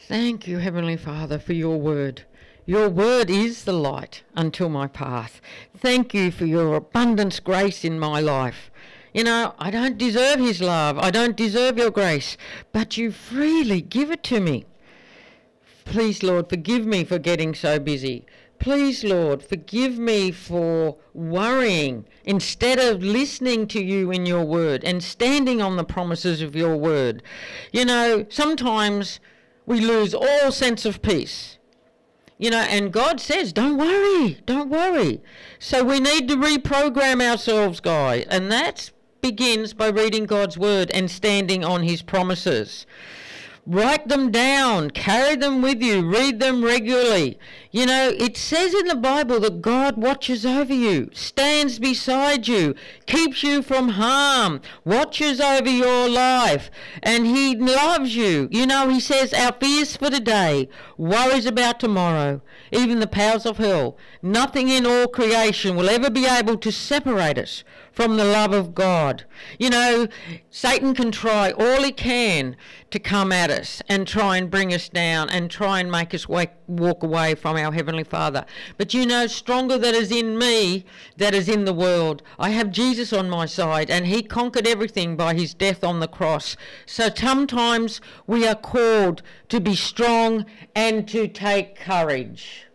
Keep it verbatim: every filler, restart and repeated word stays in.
Thank you, Heavenly Father, for your word. Your word is the light unto my path. Thank you for your abundance grace in my life. You know, I don't deserve his love. I don't deserve your grace, but you freely give it to me. Please, Lord, forgive me for getting so busy. Please, Lord, forgive me for worrying instead of listening to you in your word and standing on the promises of your word. You know, sometimes we lose all sense of peace. You know, and God says, don't worry, don't worry. So we need to reprogram ourselves, guys, and that begins by reading God's word and standing on his promises. Write them down, carry them with you, read them regularly. You know, it says in the Bible that God watches over you, stands beside you, keeps you from harm, watches over your life, and he loves you. You know, he says our fears for today, worries about tomorrow, even the powers of hell. Nothing in all creation will ever be able to separate us from the love of God. You know, Satan can try all he can to come at us and try and bring us down and try and make us wake, walk away from our Heavenly Father. But you know, stronger that is in me, that is in the world. I have Jesus on my side, and he conquered everything by his death on the cross. So sometimes we are called to be strong and to take courage.